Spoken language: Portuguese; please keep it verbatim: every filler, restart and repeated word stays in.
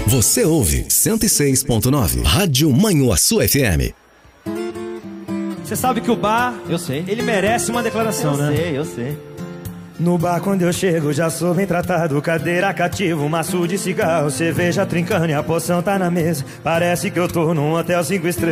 Você ouve cento e seis ponto nove. Rádio Manhuaçu F M. Você sabe que o bar, eu sei, ele merece uma declaração, eu né? Eu sei, eu sei. No bar quando eu chego já sou bem tratado. Cadeira cativa, maço de cigarro, cerveja trincando e a poção tá na mesa. Parece que eu tô num hotel cinco estrelas.